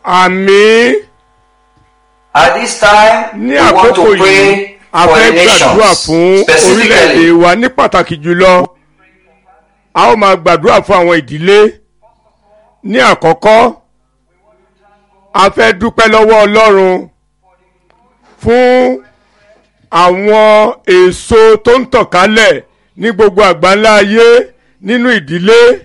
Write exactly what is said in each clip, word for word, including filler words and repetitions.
Àmín. At this time, Ní we want àkókò to yìí, pray a for fẹ́ the gbàdúrà nations, fún orílẹ̀-èdè specifically. wa ní pàtàkì jùlọ. A ó máa gbàdúrà fún àwọn ìdílé. Ní àkọ́kọ́, a fẹ́ dúpẹ́ lọ́wọ́ Ọlọ́run fún àwọn èso tó ń tàn kálẹ̀ ní gbogbo àgbáńlá ayé nínú ìdílé.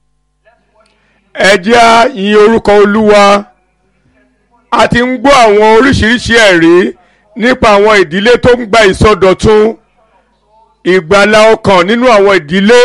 Ẹ jẹ́ á yin orúkọ Olúwa. A ti ń gbọ́ àwọn oríṣiríṣi ẹ̀rí nípa àwọn ìdílé tó ń gba ìsọdọ̀tun, ìgbàlà ọkàn nínú àwọn ìdílé,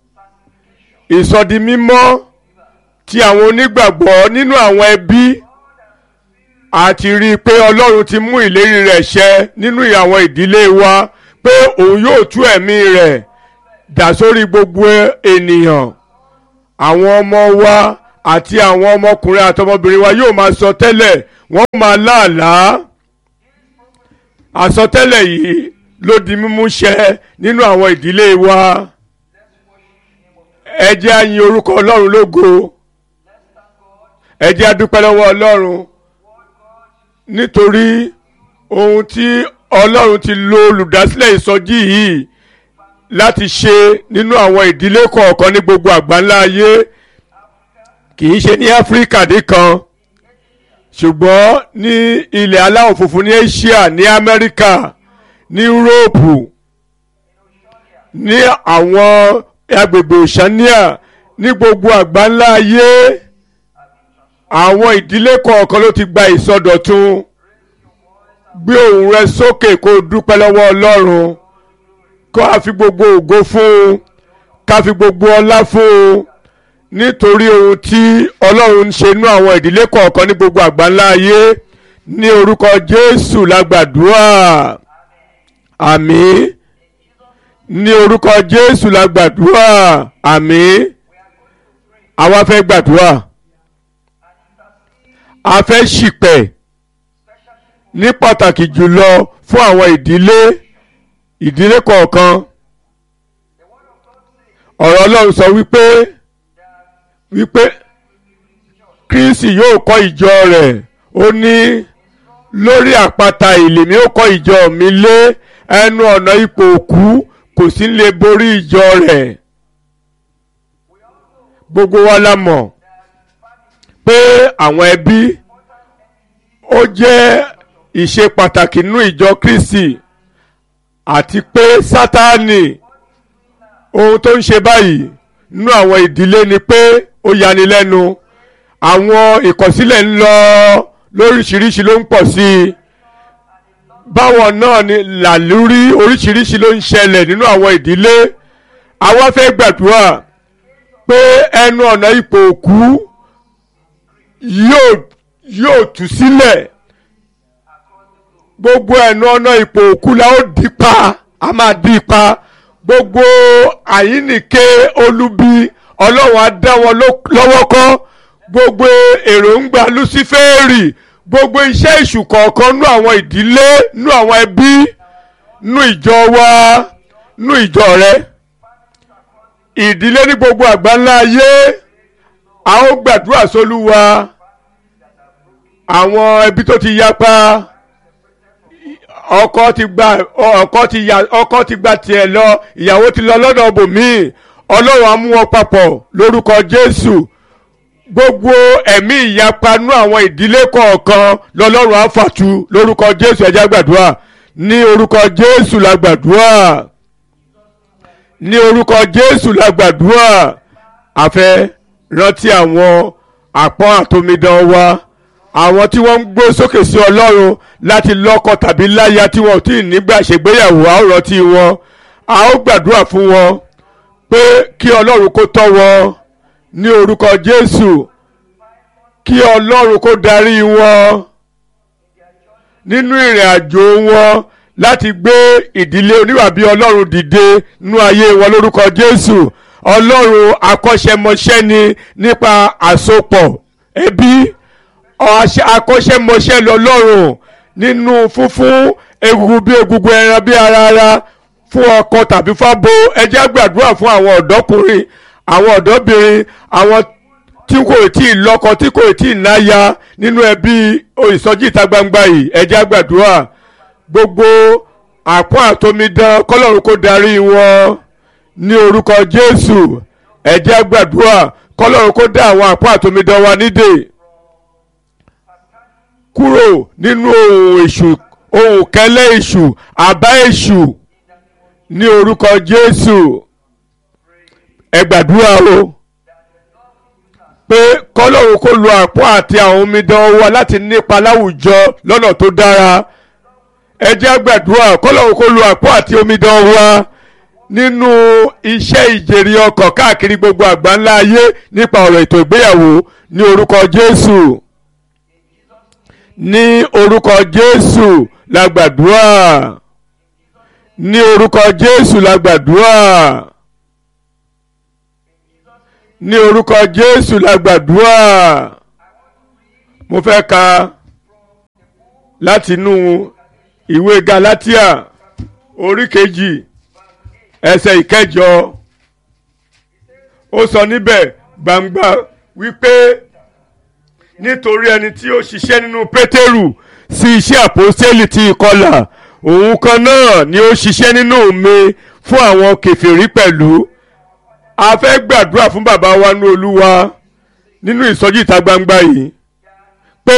ìsọdimímọ́ ti àwọn onígbàgbọ́ nínú àwọn ẹbí. A ti rí i pé Ọlọ́run ti mú ìlérí rẹ̀ ṣẹ nínú àwọn ìdílé wa pé òun yóò tú ẹ̀mí rẹ̀ dà sórí gbogbo ènìyàn. Àwọn ọmọ wa àti àwọn ọmọkùnrin àti ọmọbìnrin wa yóò máa sọ tẹ́lẹ̀, wọ́n máa láàlá. Àsọtẹ́lẹ̀ yìí ló di mímú ṣẹ nínú àwọn ìdílé wa. Ẹ jẹ́ á yin orúkọ Ọlọ́run lógo. Ẹ jẹ́ á dúpẹ́ lọ́wọ́ Ọlọ́run nítorí ohun tí Ọlọ́run ti lo olùdásílẹ̀ ìsọjí yìí láti ṣe nínú àwọn ìdílé kọ̀ọ̀kan ní gbogbo àgbáńlá ayé. Kì í ṣe ní Áfíríkà nìkan, ṣùgbọ́n ní ilẹ̀ aláwọ̀ funfun ní Asia, ní Amẹ́ríkà, ní Yúróòpù, ní àwọn agbègbè Oceania, ní gbogbo àgbáńlá ayé. Àwọn ìdílé kọ̀ọ̀kan ló ti gba ìsọdọ̀tun. Gbé ohùn rẹ sókè kó o dúpẹ́ lọ́wọ́ Ọlọ́run. Kó a fi gbogbo ògo fún un, ká fi gbogbo ọlá fún un. Nítorí ohun tí Ọlọ́run ń ṣe nínú àwọn ìdílé kọ̀ọ̀kan ní gbogbo àgbáńlá ayé. Ní orúkọ Jésù la gbàdúrà. Àmín. Ní orúkọ Jésù la gbàdúrà. Àmín. Àwa fẹ́ gbàdúrà. A fẹ́ ṣìpẹ̀ ní pàtàkì jùlọ fún àwọn ìdílé ìdílé kọ̀ọ̀kan. Ọ̀rọ̀ Ọlọ́run sọ wípé wípé Kristi yóò kọ́ ìjọ rẹ̀. Ó ní lórí àpáta ìlèmí ó kọ́ ìjọ mi lé, ẹnu ọ̀nà ipò òkú kò sí lè borí ìjọ rẹ̀. Gbogbo wa la mọ̀ pé àwọn ẹbí ó jẹ́ ìṣe pàtàkì nínú ìjọ Kristi, àti pé Sátánì ohun tó ń ṣe báyìí nínú àwọn ìdílé ni pé ó yanilẹ́nu. Àwọn ìkọ̀sílẹ̀ ń lọ lóríṣiríṣi ló ń pọ̀ sí i. Báwọn náà ni làlúrí oríṣiríṣi ló ń ṣẹlẹ̀ nínú àwọn ìdílé. Àwa fẹ́ gbàdúrà pé ẹnu ọ̀nà ipò òkú yóò yóò tú sílẹ̀. Gbogbo ẹnu ọ̀nà ipò òkú la ó dí pa, a máa dí pa. Gbogbo àyíníke olubi Ọlọ́run á dá wọn lọ́wọ́ kọ́. Gbogbo èròǹgbà Lúsífẹ́rì, gbogbo iṣẹ́ èṣù kọ̀ọ̀kan nú àwọn ìdílé, nú àwọn ẹbí, nú ìjọ wa, nú ìjọ rẹ. Ìdílé ní gbogbo àgbáńlá ayé. A ó gbàdúrà sólúwa. Àwọn ẹbí tó ti yapa, ọkọ ti gba ọkọ ti ya ọkọ ti gba tiẹ̀ lọ, ìyàwó ti lọ lọ́dọ̀ bòmíì. Ọlọ́run á mú wọn papọ̀ lórúkọ Jésù. Gbogbo ẹ̀mí ìyapa nú àwọn ìdílé kọ̀ọ̀kan lọ́lọ́run á fàtu lórúkọ Jésù. Ẹ jẹ́ gbàdúrà. Ní orúkọ Jésù la gbàdúrà. Ní orúkọ Jésù la gbàdúrà. A fẹ́ rántí àwọn àpọ́n àtòmídán wa, àwọn tí wọ́n ń gbé sókè sí Ọlọ́run láti lọ́kọ tàbí láya tí wọ́n ò tí ì nígbà ṣègbéyàwó. A ó rántí wọn. A ó gbàdúrà fún wọn pé kí Ọlọ́run kó tọ́ wọn ní orúkọ Jésù. Kí Ọlọ́run kó darí wọn nínú ìrìn àjò wọn láti gbé ìdílé oníwà bí Ọlọ́run dìde nínú ayé wọn lórúkọ Jésù. Ọlọ́run akọ́ṣẹ́mọṣẹ́ ni nípa àsopọ̀ ẹbí. Akọ́ṣẹ́mọṣẹ́ lọ́lọ́run nínú fúnfún egungun bí egungun, ẹran bí ara ara fún ọkọ tàbí fábo. Ẹ jẹ́ gbàdúrà fún àwọn ọ̀dọ́kùnrin, àwọn ọ̀dọ́bìnrin, àwọn tí kò tí ì lọ́kọ tí kò tí ì náya nínú ẹbí ìsọjí ìta gbangba yìí ẹ jẹ́ á gbàdúrà gbogbo àpọ́n àtomidán kọ́lọ́run kó darí wọn ní orúkọ Jésù ẹ jẹ́ á gbàdúrà kọ́lọ́run kó dá àwọn àpọ́n àtomidán wa nídè kúrò nínú ohun èṣù ohun kẹlẹ́ èṣù àbá èṣù ní orúkọ Jésù ẹ gbàdúrà o pé kọ́lọ́run kó lo àpọ́n àti àwọn omidan wa láti nípa láwùjọ lọ́nà tó dára ẹ jẹ́ á gbàdúrà kọ́lọ́run kó lo àpọ́n àti omidan wa nínú iṣẹ́ ìjèrè ọkàn káàkiri gbogbo àgbáńlá ayé nípa ọ̀rọ̀ ètò ìgbéyàwó ní orúkọ Jésù ní orúkọ Jésù la gbàdúrà ní orúkọ Jésù la gbàdúrà ní orúkọ Jésù la gbàdúrà mo fẹ́ ka látinú ìwé Gálátíà orí kejì ẹsẹ̀ ìkẹjọ ó sọ níbẹ̀ gbangba wípé nítorí ẹni tí ó ṣiṣẹ́ nínú Pétérù sí iṣẹ́ àpọ́stélì ti ìkọlà òun kan náà ni ó ṣiṣẹ́ nínú mi fún àwọn kèfèrí pẹ̀lú a fẹ́ gbàdúrà fún bàbá wa ní Olúwa nínú ìsọjí ìta gbangba yìí pé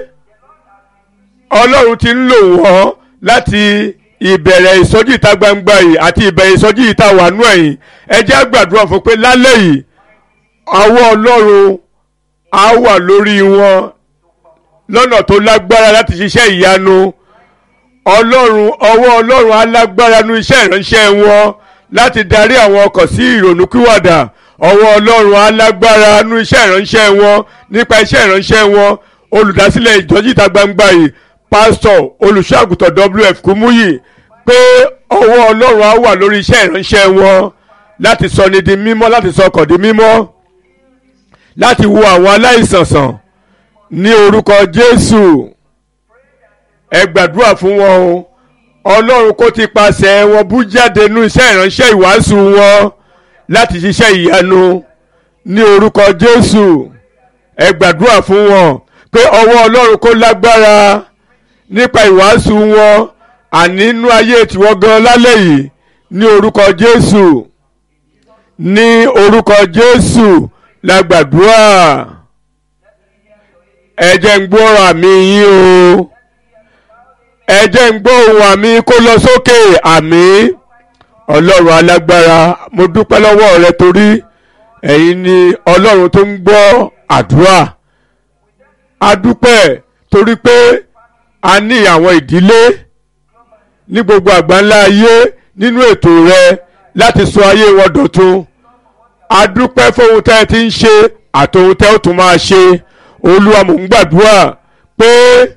Ọlọ́run ti ń lò wọ́n láti ìbẹ̀rẹ̀ ìsọjí ìta gbangba yìí àti ìbẹ̀rẹ̀ ìsọjí ìta wàánú ẹ̀yìn ẹ jẹ́ á gbàdúrà fún pé lálẹ́ yìí ọwọ́ Ọlọ́run á wà lórí wọn lọ́nà tó lágbára láti ṣiṣẹ́ ìyanu Ọlọ́run ọwọ́ Ọlọ́run á lágbára nínú iṣẹ́ ìránṣẹ́ wọn láti darí àwọn ọkàn sí ìrònúkúwàdà ọwọ́ Ọlọ́run á lágbára nínú iṣẹ́ ìránṣẹ́ wọn nípa iṣẹ́ ìránṣẹ́ wọn olùdásílẹ̀ ìsọjí ìta gbangba yìí pásítọ̀ olùṣọ́àgùtàn W F Kúmúyì pé ọwọ́ Ọlọ́run á wà lórí iṣẹ́ ìránṣẹ́ wọn láti sọ ni di mímọ́ láti sọ ọkàn di mímọ́ láti wo àwọn aláìsàn sàn ní orúkọ Jésù ẹ gbàdúrà fún wọn o Ọlọ́run kó ti pàṣẹ wọn bú jáde nínú iṣẹ́ ìránṣẹ́ ìwàásù wọn láti ṣiṣẹ́ ìyanu ní orúkọ Jésù ẹ gbàdúrà fún wọn pé ọwọ́ Ọlọ́run kó lágbára nípa ìwàásù wọn àní nínú ayé tiwọn gan lálẹ́ yìí ní orúkọ Jésù ní orúkọ Jésù la gbàdúrà ẹ jẹ́ ń gbọ́ àmì yín o ẹ jẹ́ ń gbọ́ ohùn àmì kó lọ sókè àmì Ọlọ́run alágbára mo dúpẹ́ lọ́wọ́ rẹ torí ẹ̀yin ni Ọlọ́run tó ń gbọ́ àdúrà a dúpẹ́ torí pé a ní àwọn ìdílé ní gbogbo àgbáńlá ayé nínú ètò rẹ láti sọ ayé wọn dọ̀tun a dúpẹ́ fóhun tẹ́ ẹ ti ń ṣe àtòhun tẹ́ ó tún máa ṣe Olúwa mò ń gbàdúrà pé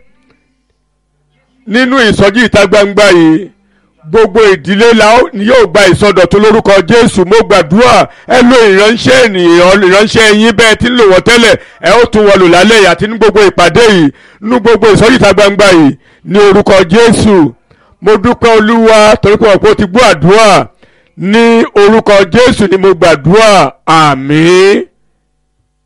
nínú ìsọjí ìta gbangba yìí gbogbo ìdílé ni yóò gba ìsọdọ̀tun lórúkọ Jésù mo gbàdúrà ẹ lo ìránṣẹ́ ènìyàn ìránṣẹ́ yín bẹ́ẹ̀ tí ń lò wọ́n tẹ́lẹ̀ ẹ ó tún wọn lò lálẹ́ yìí àti ní gbogbo ìpàdé yìí nínú gbogbo ìsọjí ìta gbangba yìí ní orúkọ Jésù mo dúpẹ́ Olúwa torí pé ọ̀pọ̀ ti gbọ́ àdúrà ní orúkọ Jésù ni mo gbàdúrà àmín.